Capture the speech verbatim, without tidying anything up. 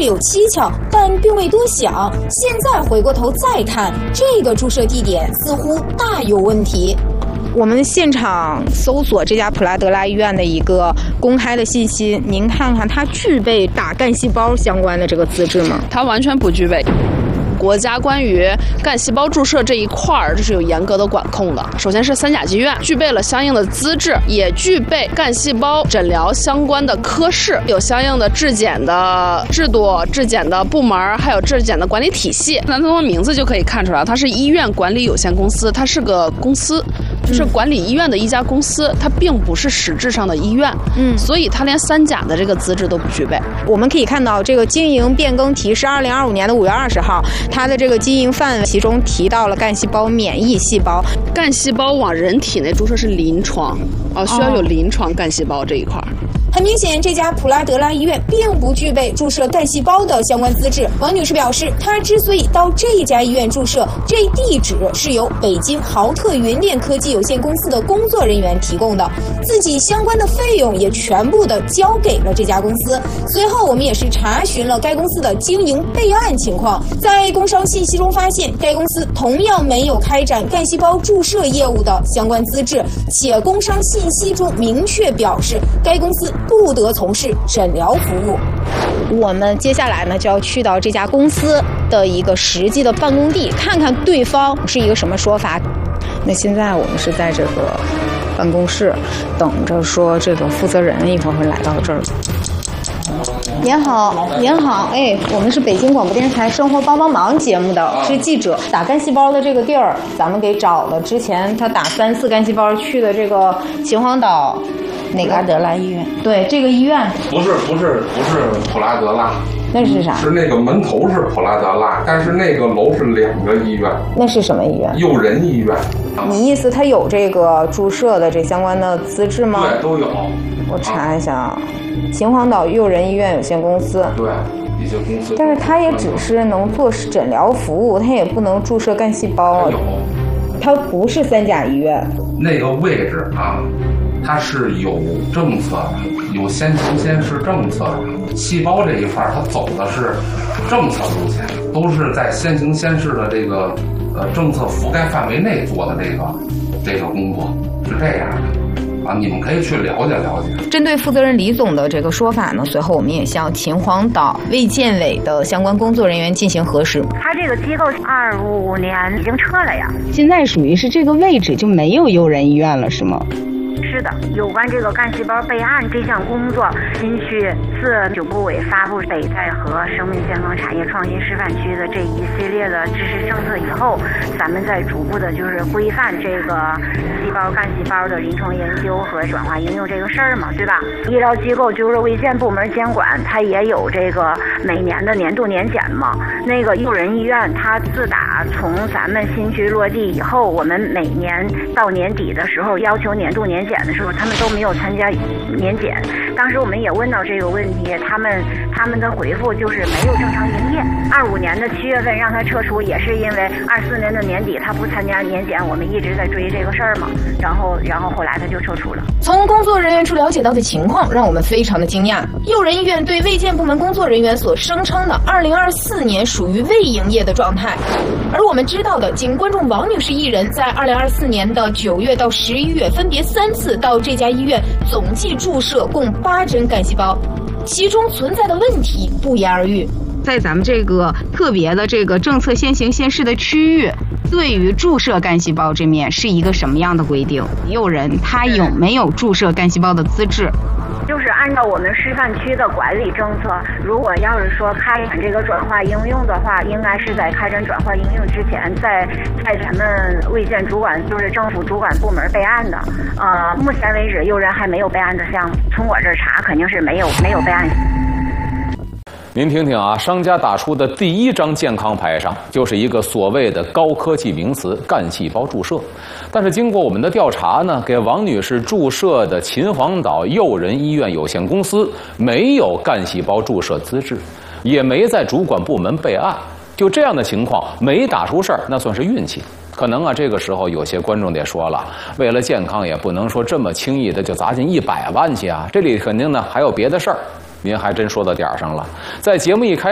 略有蹊跷，但并未多想。现在回过头再看，这个注射地点似乎大有问题。 我们现场搜索这家普拉德拉医院的一个公开的信息，您看看它具备打干细胞相关的这个资质吗？ 它完全不具备。国家关于干细胞注射这一块儿，这是有严格的管控的。首先是三甲医院具备了相应的资质，也具备干细胞诊疗相关的科室，有相应的质检的制度、质检的部门，还有质检的管理体系。那从名字就可以看出来，它是医院管理有限公司，它是个公司，就是管理医院的一家公司，它并不是实质上的医院。嗯，所以它连三甲的这个资质都不具备。 我们可以看到，这个经营变更提是二零二五年的五月二十号。它的这个经营范围，其中提到了干细胞免疫细胞， 干细胞往人体内注射是临床，哦，需要有临床干细胞这一块。 很明显，这家普拉德拉医院并不具备注射干细胞的相关资质。王女士表示，她之所以到这家医院注射，这地址是由北京豪特云链科技有限公司的工作人员提供的，自己相关的费用也全部的交给了这家公司。随后，我们也是查询了该公司的经营备案情况，在工商信息中发现，该公司同样没有开展干细胞注射业务的相关资质，且工商信息中明确表示，该公司不得从事诊疗服务。 我们接下来呢就要去到这家公司的一个实际的办公地，看看对方是一个什么说法。那现在我们是在这个办公室，等着说这个负责人一会儿会来到这儿。您好，您好，哎，我们是北京广播电视台《生活帮帮忙》节目的，是记者。打干细胞的这个地儿，咱们给找了。之前他打三次干细胞去的这个秦皇岛。哪个德拉医院？对，这个医院不是不是不是普拉德拉， 那是啥？ 是那个门头是普拉德拉，但是那个楼是两个医院。 那是什么医院？ 诱人医院。 你意思他有这个注射的这相关的资质吗？ 对，都有。 我查一下啊，秦皇岛诱人医院有限公司。 对，一些公司。 但是他也只是能做诊疗服务，他也不能注射干细胞。 有。 他不是三甲医院。 那个位置啊。它是有政策的，有先行先试政策的。细胞这一块它走的是政策路线，都是在先行先试的这个呃政策覆盖范围内做的这个这个工作，是这样的。啊，你们可以去了解了解。 针对负责人李总的这个说法呢，随后我们也向秦皇岛卫健委的相关工作人员进行核实。 他这个机构二五年已经撤了呀， 现在属于是这个位置就没有诱人医院了，是吗？ 是的，有关这个干细胞备案这项工作，新区自九部委发布北戴河生命健康产业创新示范区的这一系列的支持政策以后，咱们在逐步的就是规范这个细胞干细胞的临床研究和转化应用这个事儿嘛，对吧？医疗机构就是卫健部门监管，它也有这个每年的年度年检嘛。那个诱人医院，它自打从咱们新区落地以后，我们每年到年底的时候要求年度年检的时候，他们都没有参加年检。当时我们也问到这个问题，他们他们的回复就是没有正常营业。二五年的七月份让他撤除，也是因为二四年的年底他不参加年检，我们一直在追这个事儿嘛。然后然后后来他就撤除了。 从工作人员处了解到的情况，让我们非常的惊讶。诱人医院对卫健部门工作人员所声称的二零二四年属于未营业的状态，而我们知道的，仅观众王女士一人在二零二四年的九月到十一月分别三次到这家医院，总计注射共八针干细胞，其中存在的问题不言而喻。 在咱们这个特别的这个政策先行先试的区域，对于注射干细胞这面是一个什么样的规定？诱人他有没有注射干细胞的资质？ 就是按照我们示范区的管理政策，如果要是说开展这个转化应用的话，应该是在开展转化应用之前，在在咱们卫健主管就是政府主管部门备案的。呃，目前为止，诱人还没有备案的项目，从我这儿查肯定是没有没有备案。 您听听啊，商家打出的第一张健康牌上就是一个所谓的高科技名词——干细胞注射。但是经过我们的调查呢，给王女士注射的秦皇岛诱人医院有限公司没有干细胞注射资质，也没在主管部门备案。就这样的情况，没打出事儿，那算是运气。可能啊，这个时候有些观众得说了，为了健康也不能说这么轻易的就砸进一百万去啊，这里肯定呢还有别的事儿。您还真说到点儿上了，在节目一开